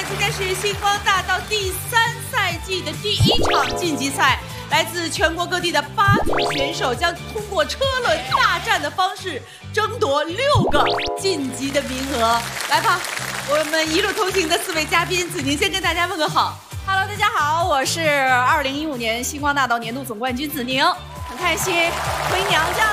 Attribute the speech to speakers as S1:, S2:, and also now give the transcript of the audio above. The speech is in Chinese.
S1: 今天是星光大道第3赛季的第1场晋级赛，来自全国各地的8组选手将通过车轮大战的方式争夺6个晋级的名额。来吧，我们一路同行的4位嘉宾，子宁先跟大家问个好。
S2: Hello， 大家好，我是2015年星光大道年度总冠军子宁，很开心回娘家